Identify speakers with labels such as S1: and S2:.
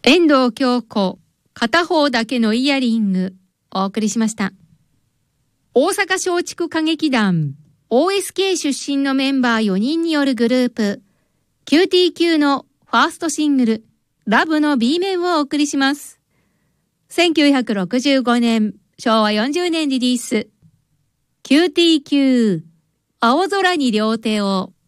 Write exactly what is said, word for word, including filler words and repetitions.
S1: 遠藤京子、片方だけのイヤリング、お送りしました。大阪松竹歌劇団、オーエスケー 出身のメンバーよにんによるグループ、キューティーキュー のファーストシングル、ラブの B 面をお送りします。せんきゅうひゃくろくじゅうごねん、しょうわよんじゅうねんリリース、キューティーキュー、青空に両手を。